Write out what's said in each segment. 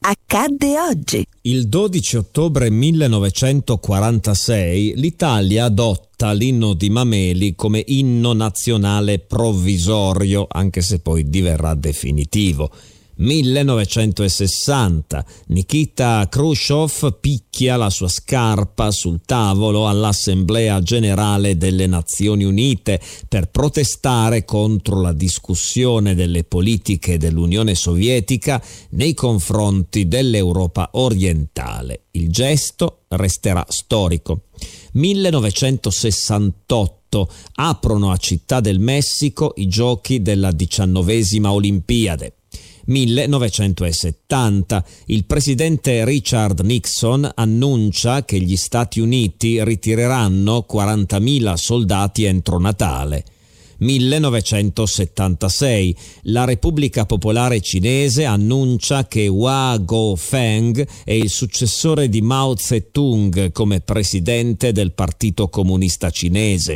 accadde oggi. Il 12 ottobre 1946 l'Italia adotta l'inno di Mameli come inno nazionale provvisorio, anche se poi diverrà definitivo. 1960 Nikita Khrushchev picchia la sua scarpa sul tavolo all'Assemblea Generale delle Nazioni Unite per protestare contro la discussione delle politiche dell'Unione Sovietica nei confronti dell'Europa orientale. Il gesto resterà storico. 1968 aprono a Città del Messico i giochi della 19ª Olimpiade. 1970 il presidente Richard Nixon annuncia che gli Stati Uniti ritireranno 40.000 soldati entro Natale. 1976 la Repubblica Popolare Cinese annuncia che Hua Guofeng è il successore di Mao Zedong come presidente del Partito Comunista Cinese.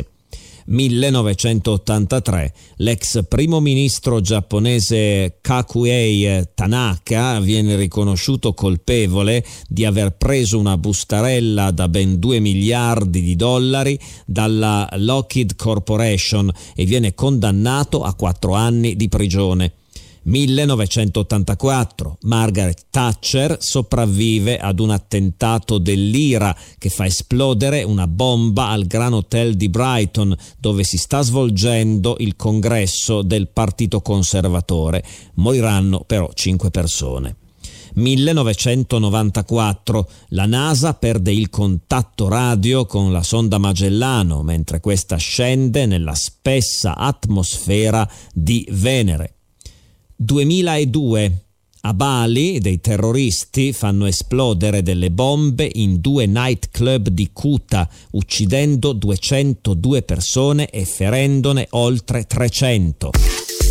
1983 l'ex primo ministro giapponese Kakuei Tanaka viene riconosciuto colpevole di aver preso una bustarella da ben $2 miliardi dalla Lockheed Corporation e viene condannato a 4 anni di prigione. 1984 Margaret Thatcher sopravvive ad un attentato dell'IRA che fa esplodere una bomba al Grand Hotel di Brighton, dove si sta svolgendo il congresso del Partito Conservatore. Moriranno però 5 persone. 1994 la NASA perde il contatto radio con la sonda Magellano mentre questa scende nella spessa atmosfera di Venere. 2002 a Bali dei terroristi fanno esplodere delle bombe in 2 nightclub di Kuta, uccidendo 202 persone e ferendone oltre 300.